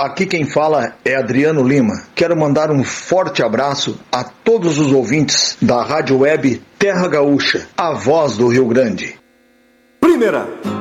Aqui quem fala é Adriano Lima. Quero mandar um forte abraço a todos os ouvintes da Rádio Web Terra Gaúcha, a voz do Rio Grande. Primeira.